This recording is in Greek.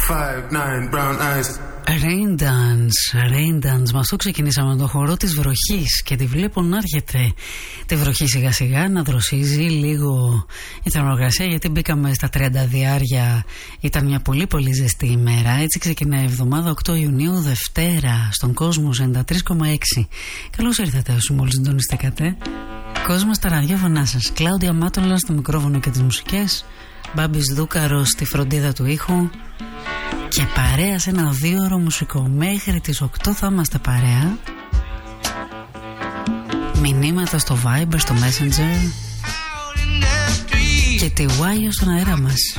5'9" brown eyes. Rain Dance. Με αυτό ξεκινήσαμε με το χορό της βροχής και τη βλέπω να έρχεται τη βροχή σιγά σιγά να δροσίζει λίγο η θερμοκρασία, γιατί μπήκαμε στα 30 διάρια. Ήταν μια πολύ πολύ ζεστή ημέρα. Έτσι ξεκινάει η εβδομάδα 8 Ιουνίου, Δευτέρα, στον κόσμο 93,6. Καλώς ήρθατε όσοι μόλις συντονιστήκατε. Κόσμο στα ραδιόφωνά σας. Κλάουδια Μάτολα στο μικρόφωνο και τις μουσικές, Μπάμπης Δούκαρος στη φροντίδα του ήχου. Και παρέα σε ένα 2ωρο μουσικό. Μέχρι τις 8 θα είμαστε παρέα. Μηνύματα στο Viber, στο Messenger και τη Wire στον αέρα μας.